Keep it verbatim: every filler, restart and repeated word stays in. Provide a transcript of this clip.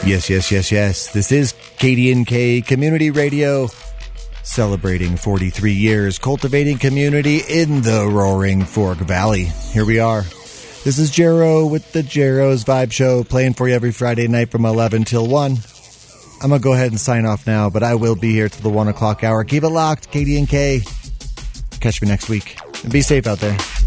Yes, yes, yes, yes. This is K D N K Community Radio, celebrating forty-three years, cultivating community in the Roaring Fork Valley. Here we are. This is Jero with the Jero's Vibe Show, playing for you every Friday night from eleven till one. I'm going to go ahead and sign off now, but I will be here till the one o'clock hour. Keep it locked, K D N K. Catch me next week. And be safe out there.